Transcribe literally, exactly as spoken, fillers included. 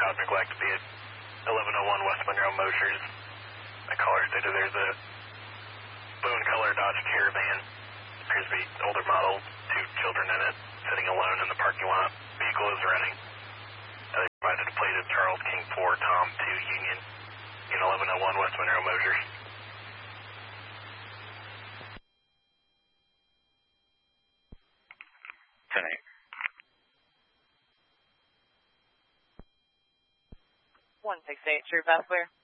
child neglect be at eleven oh one West Monroe Mosers. My caller stated there's a boon color Dodge Caravan. Appears to be older model, two children in it, sitting alone in the parking lot. Vehicle is running. Uh, they provided a plate of Charles King four, Tom two, Union, in eleven oh one West Monroe Mosers. ten eight. one six eight, True Fast Clear.